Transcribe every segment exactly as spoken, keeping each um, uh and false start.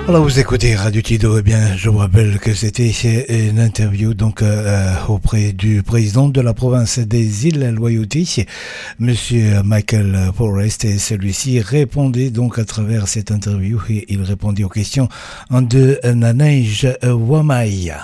Alors vous écoutez Radio Tido, eh bien je vous rappelle que c'était une interview donc euh, auprès du président de la province des îles Loyauté, Monsieur Michael Forrest, et celui-ci répondait donc à travers cette interview, et il répondait aux questions de Nanège Wamai.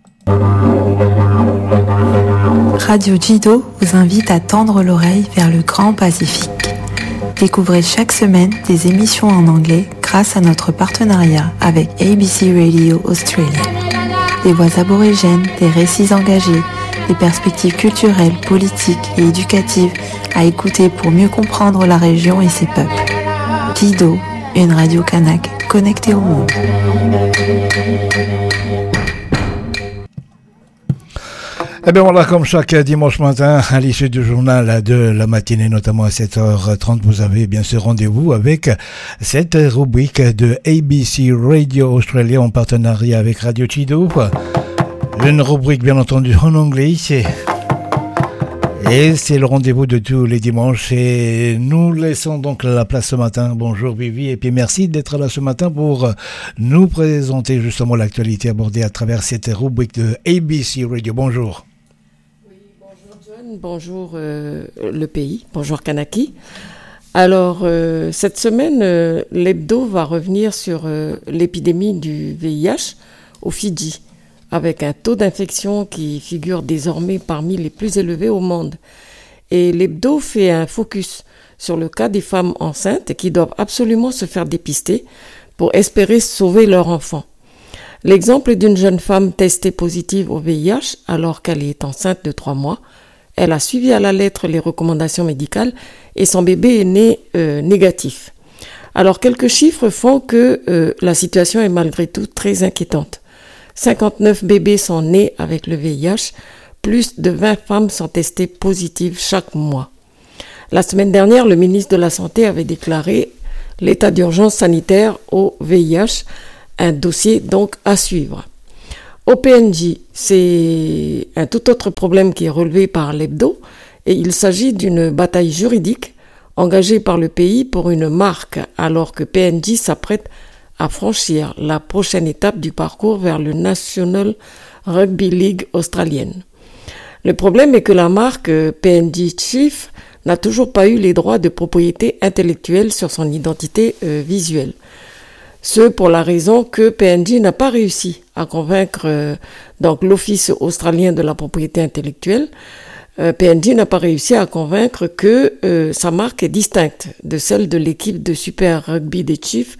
Radio Jido vous invite à tendre l'oreille vers le Grand Pacifique. Découvrez chaque semaine des émissions en anglais grâce à notre partenariat avec A B C Radio Australia. Des voix aborigènes, des récits engagés, des perspectives culturelles, politiques et éducatives à écouter pour mieux comprendre la région et ses peuples. Jido, une radio kanak connectée au monde. Eh bien voilà, comme chaque dimanche matin, à l'issue du journal de la matinée, notamment à sept heures trente, vous avez bien ce rendez-vous avec cette rubrique de A B C Radio Australia en partenariat avec Radio Tido. Une rubrique bien entendu en anglais. Et c'est le rendez-vous de tous les dimanches, et nous laissons donc la place ce matin. Bonjour Vivi, et puis merci d'être là ce matin pour nous présenter justement l'actualité abordée à travers cette rubrique de A B C Radio. Bonjour. Bonjour euh, le pays, bonjour Kanaki. Alors euh, cette semaine, euh, l'hebdo va revenir sur euh, l'épidémie du V I H aux Fidji, avec un taux d'infection qui figure désormais parmi les plus élevés au monde. Et l'hebdo fait un focus sur le cas des femmes enceintes qui doivent absolument se faire dépister pour espérer sauver leur enfant. L'exemple d'une jeune femme testée positive au V I H alors qu'elle est enceinte de trois mois. Elle a suivi à la lettre les recommandations médicales et son bébé est né euh, négatif. Alors, quelques chiffres font que euh, la situation est malgré tout très inquiétante. cinquante-neuf bébés sont nés avec le V I H, plus de vingt femmes sont testées positives chaque mois. La semaine dernière, le ministre de la Santé avait déclaré l'état d'urgence sanitaire au V I H, un dossier donc à suivre. Au P N J, c'est un tout autre problème qui est relevé par l'hebdo, et il s'agit d'une bataille juridique engagée par le pays pour une marque, alors que P N J s'apprête à franchir la prochaine étape du parcours vers le National Rugby League australienne. Le problème est que la marque P N J Chief n'a toujours pas eu les droits de propriété intellectuelle sur son identité euh, visuelle. Ce pour la raison que P N J n'a pas réussi à convaincre euh, donc l'Office australien de la propriété intellectuelle. Euh, P N J n'a pas réussi à convaincre que euh, sa marque est distincte de celle de l'équipe de Super Rugby des Chiefs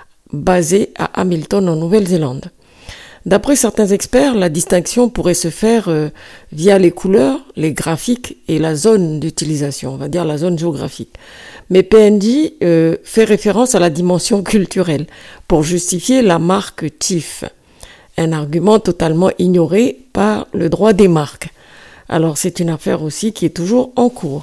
basée à Hamilton en Nouvelle-Zélande. D'après certains experts, la distinction pourrait se faire euh, via les couleurs, les graphiques et la zone d'utilisation, on va dire la zone géographique. Mais P N J euh, fait référence à la dimension culturelle pour justifier la marque Chief, un argument totalement ignoré par le droit des marques. Alors c'est une affaire aussi qui est toujours en cours.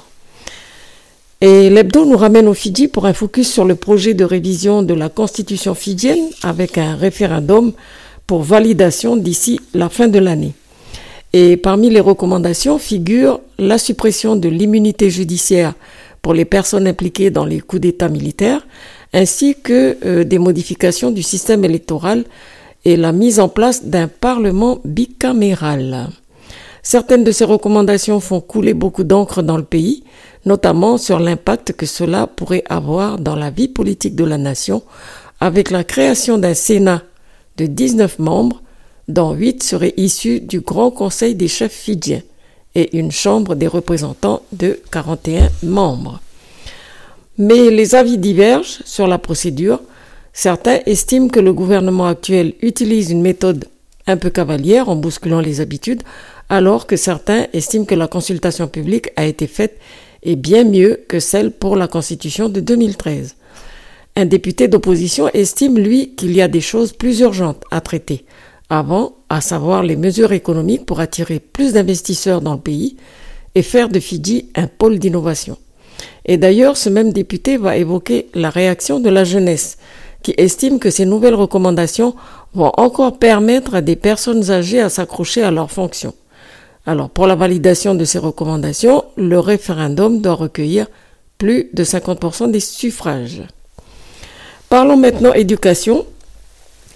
Et l'hebdo nous ramène aux Fidji pour un focus sur le projet de révision de la constitution fidjienne avec un référendum pour validation d'ici la fin de l'année. Et parmi les recommandations figure la suppression de l'immunité judiciaire pour les personnes impliquées dans les coups d'État militaires, ainsi que euh, des modifications du système électoral et la mise en place d'un parlement bicaméral. Certaines de ces recommandations font couler beaucoup d'encre dans le pays, notamment sur l'impact que cela pourrait avoir dans la vie politique de la nation, avec la création d'un Sénat de dix-neuf membres, dont huit seraient issus du Grand Conseil des chefs fidjiens, et une Chambre des représentants de quarante et un membres. Mais les avis divergent sur la procédure. Certains estiment que le gouvernement actuel utilise une méthode un peu cavalière en bousculant les habitudes, alors que certains estiment que la consultation publique a été faite et bien mieux que celle pour la Constitution de deux mille treize. Un député d'opposition estime, lui, qu'il y a des choses plus urgentes à traiter avant, à savoir les mesures économiques pour attirer plus d'investisseurs dans le pays et faire de Fidji un pôle d'innovation. Et d'ailleurs, ce même député va évoquer la réaction de la jeunesse, qui estime que ces nouvelles recommandations vont encore permettre à des personnes âgées à s'accrocher à leurs fonctions. Alors, pour la validation de ces recommandations, le référendum doit recueillir plus de cinquante pour cent des suffrages. Parlons maintenant éducation.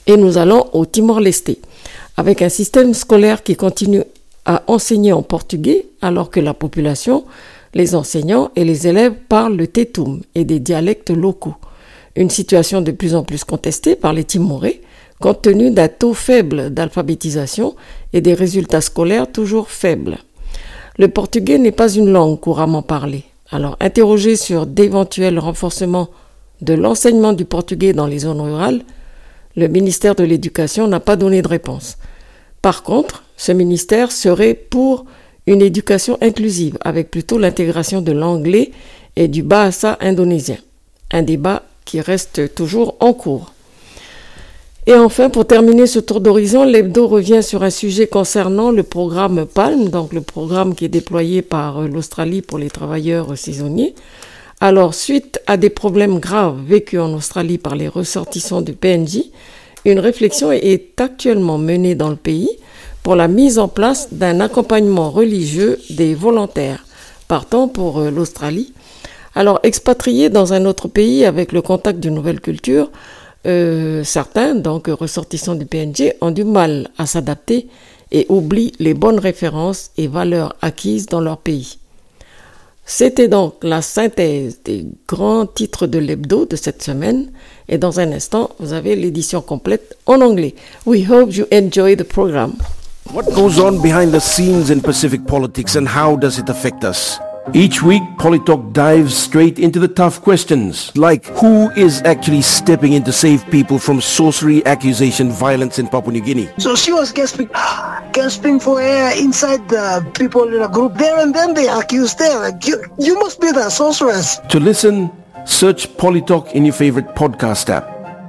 Et nous allons au Timor-Leste, avec un système scolaire qui continue à enseigner en portugais, alors que la population, les enseignants et les élèves parlent le tetum et des dialectes locaux. Une situation de plus en plus contestée par les Timorais, compte tenu d'un taux faible d'alphabétisation et des résultats scolaires toujours faibles. Le portugais n'est pas une langue couramment parlée. Alors, interrogé sur d'éventuels renforcements de l'enseignement du portugais dans les zones rurales, le ministère de l'Éducation n'a pas donné de réponse. Par contre, ce ministère serait pour une éducation inclusive, avec plutôt l'intégration de l'anglais et du bahasa indonésien. Un débat qui reste toujours en cours. Et enfin, pour terminer ce tour d'horizon, l'hebdo revient sur un sujet concernant le programme PALM, donc le programme qui est déployé par l'Australie pour les travailleurs saisonniers. Alors, suite à des problèmes graves vécus en Australie par les ressortissants du P N J, une réflexion est actuellement menée dans le pays pour la mise en place d'un accompagnement religieux des volontaires partant pour l'Australie. Alors, expatriés dans un autre pays avec le contact d'une nouvelle culture, euh, certains, donc ressortissants du P N J, ont du mal à s'adapter et oublient les bonnes références et valeurs acquises dans leur pays. C'était donc la synthèse des grands titres de l'hebdo de cette semaine. Et dans un instant, vous avez l'édition complète en anglais. We hope you enjoy the program. What goes on behind the scenes in Pacific politics and how does it affect us? Each week, Polytalk dives straight into the tough questions, like who is actually stepping in to save people from sorcery, accusation, violence in Papua New Guinea? So she was gasping, gasping for air inside the people in a group there, and then they accused her, like, you, you must be the sorceress. To listen, search Polytalk in your favorite podcast app.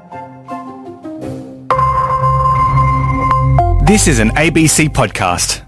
This is an A B C podcast.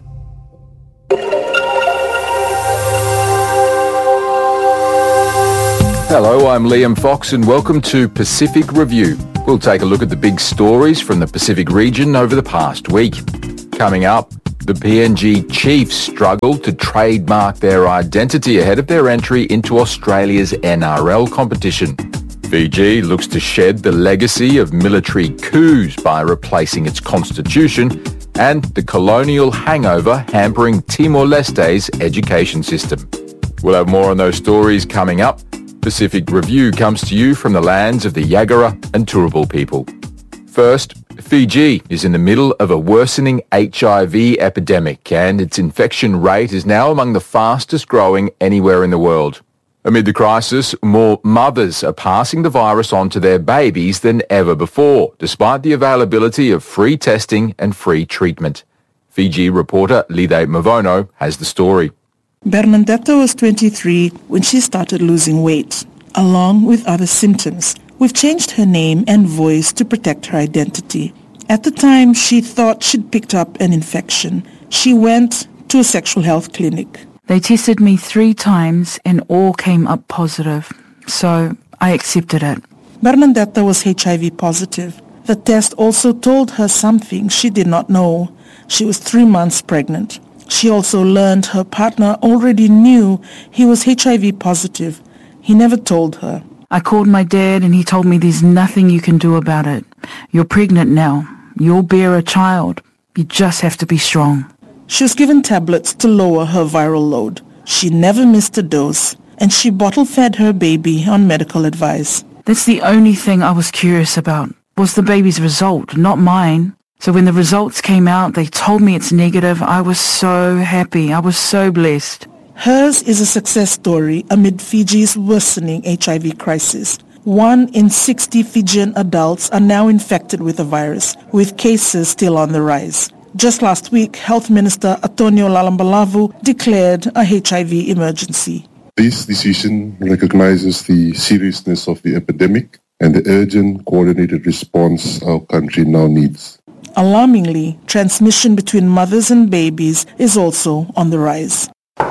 Hello, I'm Liam Fox and welcome to Pacific Review. We'll take a look at the big stories from the Pacific region over the past week. Coming up, the P N G Chiefs struggle to trademark their identity ahead of their entry into Australia's N R L competition. Fiji looks to shed the legacy of military coups by replacing its constitution, and the colonial hangover hampering Timor-Leste's education system. We'll have more on those stories coming up. Pacific Review comes to you from the lands of the Yagara and Turrbal people. First, Fiji is in the middle of a worsening H I V epidemic, and its infection rate is now among the fastest growing anywhere in the world. Amid the crisis, more mothers are passing the virus on to their babies than ever before, despite the availability of free testing and free treatment. Fiji reporter Lide Mavono has the story. Bernadetta was twenty-three when she started losing weight, along with other symptoms. We've changed her name and voice to protect her identity. At the time, she thought she'd picked up an infection. She went to a sexual health clinic. They tested me three times and all came up positive, so I accepted it. Bernadetta was H I V positive. The test also told her something she did not know. She was three months pregnant. She also learned her partner already knew he was H I V positive. He never told her. I called my dad and he told me there's nothing you can do about it. You're pregnant now. You'll bear a child. You just have to be strong. She was given tablets to lower her viral load. She never missed a dose, and she bottle-fed her baby on medical advice. That's the only thing I was curious about, was the baby's result, not mine. So when the results came out, they told me it's negative. I was so happy. I was so blessed. Hers is a success story amid Fiji's worsening H I V crisis. One in sixty Fijian adults are now infected with the virus, with cases still on the rise. Just last week, Health Minister Antonio Lalambalavu declared a H I V emergency. This decision recognizes the seriousness of the epidemic and the urgent coordinated response our country now needs. Alarmingly, transmission between mothers and babies is also on the rise.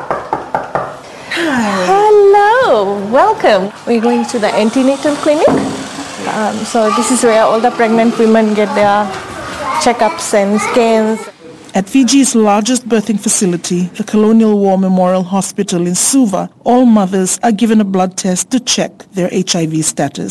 Hello, welcome. We're going to the antenatal clinic. Um, so this is where all the pregnant women get their checkups and scans. At Fiji's largest birthing facility, the Colonial War Memorial Hospital in Suva, all mothers are given a blood test to check their H I V status.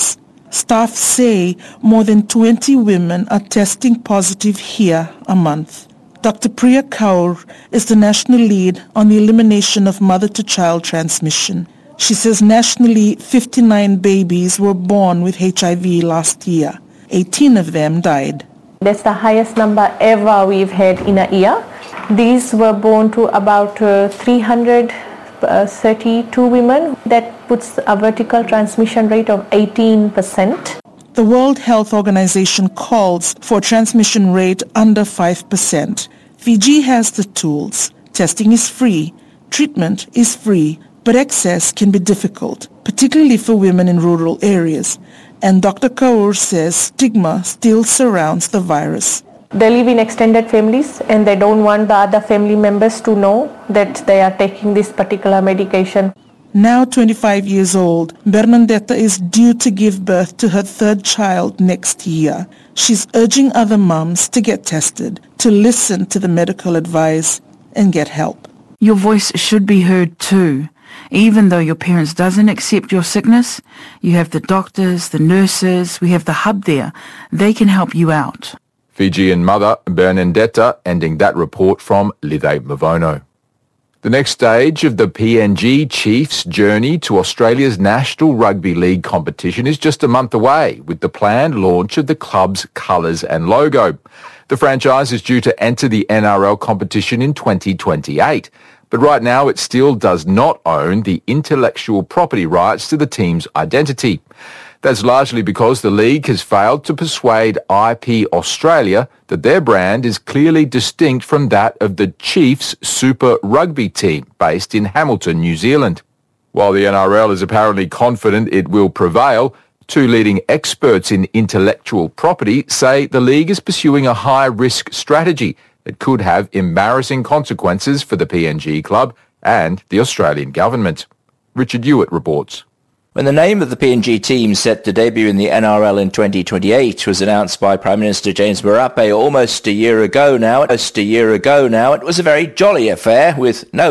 Staff say more than twenty women are testing positive here a month. Doctor Priya Kaur is the national lead on the elimination of mother-to-child transmission. She says nationally fifty-nine babies were born with H I V last year. eighteen of them died. That's the highest number ever we've had in a year. These were born to about uh, three hundred thirty-two women. That puts a vertical transmission rate of eighteen percent. The World Health Organization calls for a transmission rate under five percent. Fiji has the tools. Testing is free. Treatment is free. But access can be difficult, particularly for women in rural areas. And Doctor Kaur says stigma still surrounds the virus. They live in extended families and they don't want the other family members to know that they are taking this particular medication. Now twenty-five years old, Bernadetta is due to give birth to her third child next year. She's urging other mums to get tested, to listen to the medical advice and get help. Your voice should be heard too. Even though your parents doesn't accept your sickness, you have the doctors, the nurses, we have the hub there. They can help you out. Fijian mother Bernadetta ending that report from Lithe Mavono. The next stage of the P N G Chiefs' journey to Australia's National Rugby League competition is just a month away, with the planned launch of the club's colours and logo. The franchise is due to enter the N R L competition in twenty twenty-eight. But right now it still does not own the intellectual property rights to the team's identity. That's largely because the league has failed to persuade I P Australia that their brand is clearly distinct from that of the Chiefs Super Rugby team based in Hamilton, New Zealand. While the N R L is apparently confident it will prevail, two leading experts in intellectual property say the league is pursuing a high-risk strategy that could have embarrassing consequences for the P N G club and the Australian government. Richard Hewitt reports. When the name of the P N G team set to debut in the N R L in twenty twenty-eight was announced by Prime Minister James Marape almost a year ago now, almost a year ago now, it was a very jolly affair with no